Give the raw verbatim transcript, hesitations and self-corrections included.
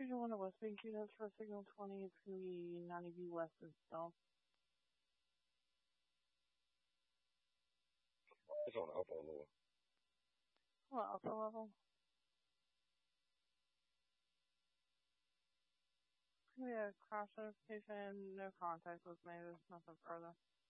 Region one to West Bay, two that's for signal twenty, it's going to be ninety B west and still. It's on Alpha Lower. Well, Alpha level. Yeah, crash notification, no contact was made, there's nothing further.